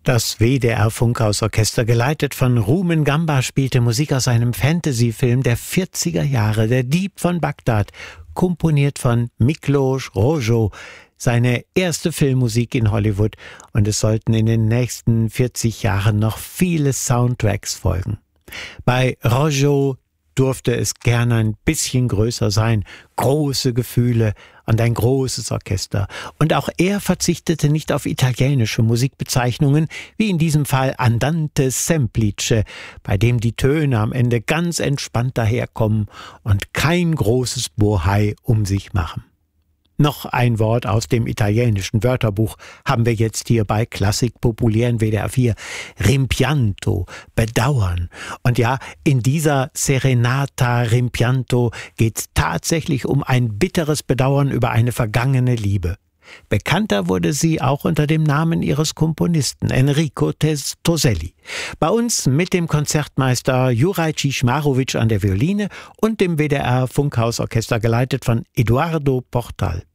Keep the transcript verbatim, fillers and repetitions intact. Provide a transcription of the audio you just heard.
Das W D R-Funkhausorchester, geleitet von Rumen Gamba, spielte Musik aus einem Fantasy-Film der vierziger Jahre, Der Dieb von Bagdad, komponiert von Miklos Rozsa, seine erste Filmmusik in Hollywood, und es sollten in den nächsten vierzig Jahren noch viele Soundtracks folgen. Bei Rozsa durfte es gerne ein bisschen größer sein, große Gefühle und ein großes Orchester. Und auch er verzichtete nicht auf italienische Musikbezeichnungen, wie in diesem Fall Andante Semplice, bei dem die Töne am Ende ganz entspannt daherkommen und kein großes Bohai um sich machen. Noch ein Wort aus dem italienischen Wörterbuch haben wir jetzt hier bei Klassik populär in W D R vier. Rimpianto, Bedauern. Und ja, in dieser Serenata Rimpianto geht es tatsächlich um ein bitteres Bedauern über eine vergangene Liebe. Bekannter wurde sie auch unter dem Namen ihres Komponisten, Enrico Toselli. Bei uns mit dem Konzertmeister Juraj Ciszmarowitsch an der Violine und dem W D R-Funkhausorchester, geleitet von Eduardo Portal.